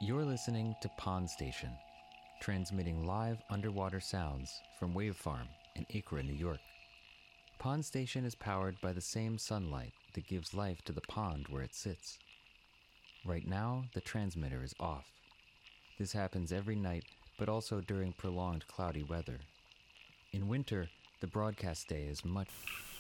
You're listening to Pond Station, transmitting live underwater sounds from Wave Farm in Acra, New York. Pond Station is powered by the same sunlight that gives life to the pond where it sits. Right now, the transmitter is off. This happens every night, but also during prolonged cloudy weather. In winter, the broadcast day is much